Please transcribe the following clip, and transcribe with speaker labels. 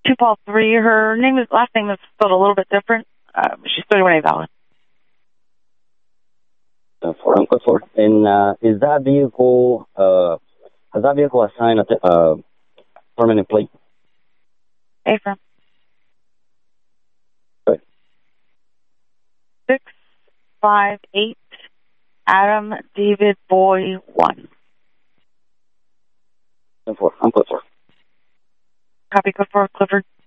Speaker 1: 2 Paul 3. Her last name is spelled a little bit different. She's 31A valid.
Speaker 2: 4, I'm code 4. And is that vehicle, has that vehicle assigned a permanent plate?
Speaker 1: Affirm.
Speaker 2: Good.
Speaker 1: 658 Adam David Boy 1.
Speaker 2: 4, I'm code 4.
Speaker 1: Copy, code 4, Clifford.